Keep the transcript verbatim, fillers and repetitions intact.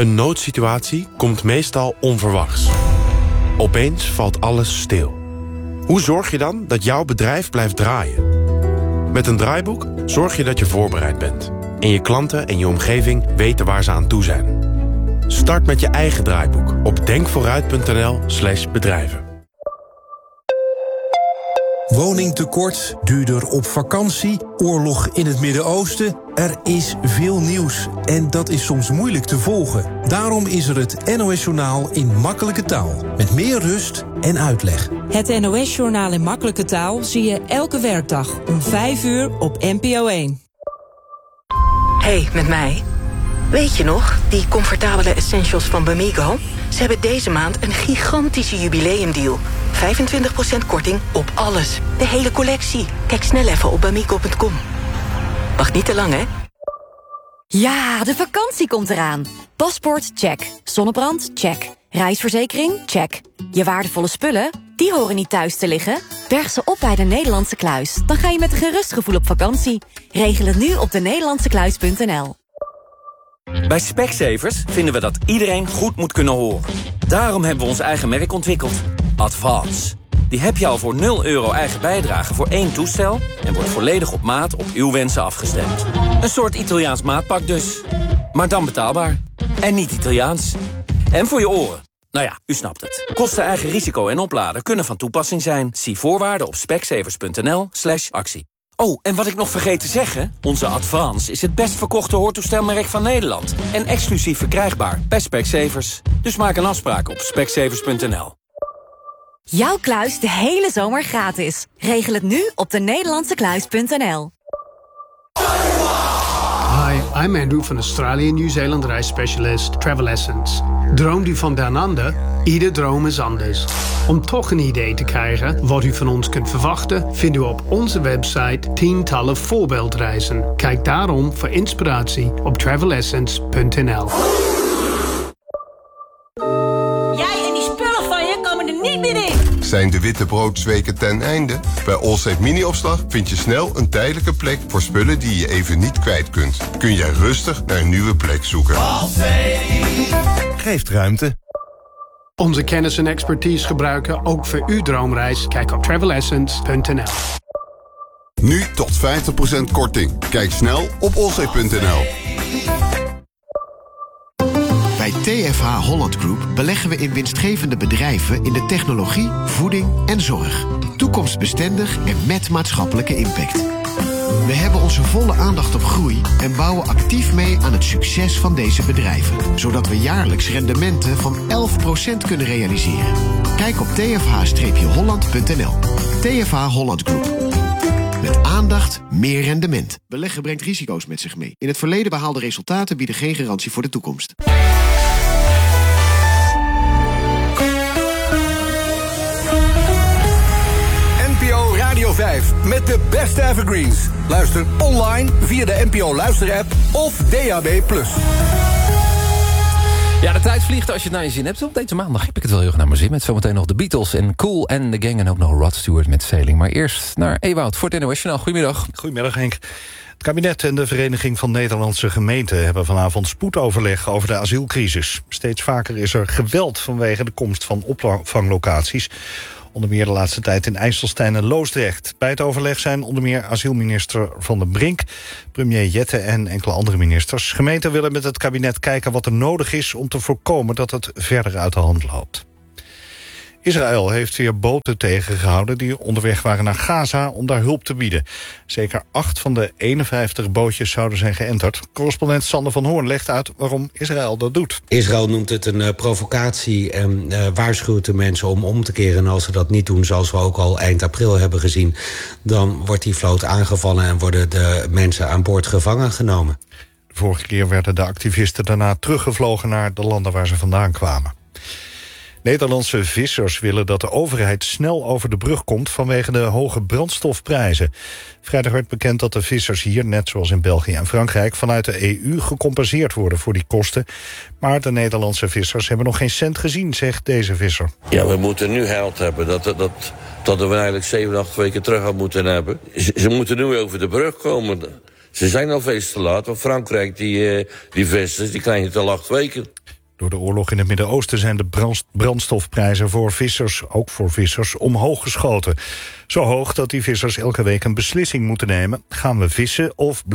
Een noodsituatie komt meestal onverwachts. Opeens valt alles stil. Hoe zorg je dan dat jouw bedrijf blijft draaien? Met een draaiboek zorg je dat je voorbereid bent. En je klanten en je omgeving weten waar ze aan toe zijn. Start met je eigen draaiboek op denkvooruit.nl slash bedrijven. Woningtekort, duurder op vakantie, oorlog in het Midden-Oosten. Er is veel nieuws en dat is soms moeilijk te volgen. Daarom is er het N O S-journaal in makkelijke taal. Met meer rust en uitleg. Het N O S-journaal in makkelijke taal zie je elke werkdag om vijf uur op N P O één. Hey, met mij. Weet je nog, die comfortabele essentials van Bamigo? Ze hebben deze maand een gigantische jubileumdeal. vijfentwintig procent korting op alles. De hele collectie. Kijk snel even op bamigo punt com. Wacht niet te lang, hè? Ja, de vakantie komt eraan. Paspoort, check. Zonnebrand, check. Reisverzekering, check. Je waardevolle spullen, die horen niet thuis te liggen. Berg ze op bij de Nederlandse Kluis. Dan ga je met een gerust gevoel op vakantie. Regel het nu op de nederlandse kluis punt n l. Bij Specsavers vinden we dat iedereen goed moet kunnen horen. Daarom hebben we ons eigen merk ontwikkeld. Advance. Die heb je al voor nul euro eigen bijdrage voor één toestel... en wordt volledig op maat op uw wensen afgestemd. Een soort Italiaans maatpak dus. Maar dan betaalbaar. En niet Italiaans. En voor je oren. Nou ja, u snapt het. Kosten, eigen risico en opladen kunnen van toepassing zijn. Zie voorwaarden op specsavers punt n l slash actie. Oh, en wat ik nog vergeet te zeggen... onze Advance is het best verkochte hoortoestelmerk van Nederland... en exclusief verkrijgbaar bij Specsavers. Dus maak een afspraak op specsavers punt n l. Jouw kluis de hele zomer gratis. Regel het nu op de nederlandse kluis punt n l. Hi, I'm Andrew van Australië Nieuw-Zeeland reisspecialist Travel Essence. Droomt u van down under? Ieder droom is anders. Om toch een idee te krijgen wat u van ons kunt verwachten... vindt u op onze website tientallen voorbeeldreizen. Kijk daarom voor inspiratie op travel essence punt n l. Jij en die spullen van je komen er niet meer in. Zijn de witte broodweken ten einde? Bij Allsafe Mini-opslag vind je snel een tijdelijke plek... voor spullen die je even niet kwijt kunt. Kun jij rustig naar een nieuwe plek zoeken. Geeft ruimte. Onze kennis en expertise gebruiken ook voor uw droomreis. Kijk op travel essence punt n l. Nu tot vijftig procent korting. Kijk snel op allsafe punt n l. Bij T F H Holland Group beleggen we in winstgevende bedrijven in de technologie, voeding en zorg. Toekomstbestendig en met maatschappelijke impact. We hebben onze volle aandacht op groei en bouwen actief mee aan het succes van deze bedrijven. Zodat we jaarlijks rendementen van elf procent kunnen realiseren. Kijk op t f h holland punt n l. T F H Holland Group. Met aandacht, meer rendement. Beleggen brengt risico's met zich mee. In het verleden behaalde resultaten bieden geen garantie voor de toekomst. N P O Radio vijf met de beste evergreens. Luister online via de N P O luisterapp of D A B plus. Ja, de tijd vliegt als je het naar je zin hebt. Op deze maandag heb ik het wel heel erg naar mijn zin. Met zometeen nog de Beatles en Cool en The Gang... en ook nog Rod Stewart met Sailing. Maar eerst naar Ewout voor het N O S Journaal. Goedemiddag. Goedemiddag, Henk. Het kabinet en de Vereniging van Nederlandse Gemeenten... hebben vanavond spoedoverleg over de asielcrisis. Steeds vaker is er geweld vanwege de komst van opvanglocaties. Onder meer de laatste tijd in IJsselstein en Loosdrecht. Bij het overleg zijn onder meer asielminister Van den Brink... premier Jette en enkele andere ministers. Gemeenten willen met het kabinet kijken wat er nodig is... om te voorkomen dat het verder uit de hand loopt. Israël heeft weer boten tegengehouden die onderweg waren naar Gaza om daar hulp te bieden. Zeker acht van de eenenvijftig bootjes zouden zijn geënterd. Correspondent Sander van Hoorn legt uit waarom Israël dat doet. Israël noemt het een uh, provocatie en uh, waarschuwt de mensen om om te keren. En als ze dat niet doen, zoals we ook al eind april hebben gezien... dan wordt die vloot aangevallen en worden de mensen aan boord gevangen genomen. De vorige keer werden de activisten daarna teruggevlogen naar de landen waar ze vandaan kwamen. Nederlandse vissers willen dat de overheid snel over de brug komt vanwege de hoge brandstofprijzen. Vrijdag werd bekend dat de vissers hier, net zoals in België en Frankrijk, vanuit de E U gecompenseerd worden voor die kosten. Maar de Nederlandse vissers hebben nog geen cent gezien, zegt deze visser. Ja, we moeten nu geld hebben. Dat, dat, dat hadden we eigenlijk zeven, acht weken terug had moeten hebben. Ze, ze moeten nu over de brug komen. Ze zijn al veel te laat, want Frankrijk, die, uh, die vesters, die krijgen het al acht weken. Door de oorlog in het Midden-Oosten zijn de brand- brandstofprijzen voor vissers, ook voor vissers, omhoog geschoten. Zo hoog dat die vissers elke week een beslissing moeten nemen. Gaan we vissen of